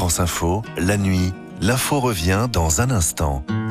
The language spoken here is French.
France Info, la nuit, l'info revient dans un instant.